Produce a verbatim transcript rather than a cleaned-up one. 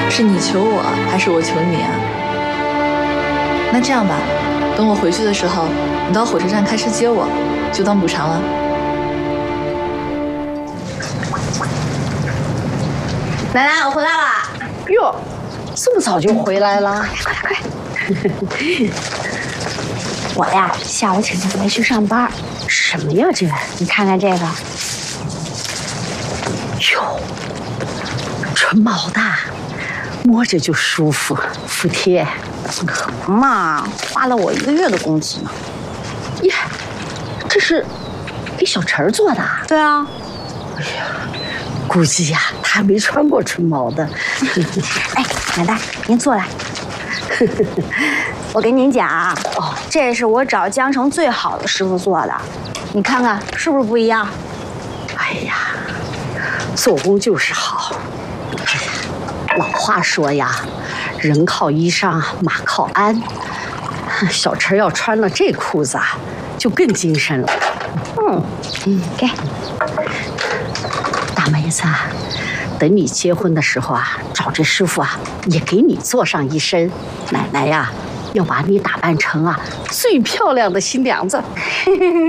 是你求我，还是我求你啊？那这样吧，等我回去的时候，你到火车站开车接我，就当补偿了。 奶奶，我回来了。 哟，这么早就回来了？ 快快快！我呀，下午请假没去上班。 什么呀这？ 你看看这个。 哟，纯毛的，摸着就舒服，服帖。 可不嘛，花了我一个月的工资呢。 耶，这是给小陈做的？ 对啊。 哎呀，估计呀，他还没穿过纯毛的。 哎，奶奶，您坐来。我跟您讲啊，哦，这是我找江城最好的师傅做的，你看看是不是不一样？ 哎呀，做工就是好。哎呀，老话说呀，人靠衣裳，马靠鞍。小陈要穿了这裤子啊，就更精神了。嗯嗯， 给大妹子，等你结婚的时候啊，找这师傅啊，也给你做上一身。奶奶呀，要把你打扮成啊最漂亮的新娘子。